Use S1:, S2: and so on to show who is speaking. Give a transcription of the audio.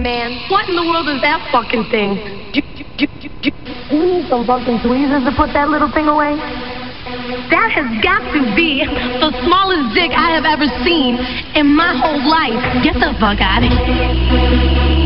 S1: man. What in the world is that fucking thing?
S2: You need some fucking tweezers to put that little thing away?
S1: That has got to be the smallest dick I have ever seen in my whole life. Get the fuck out of here.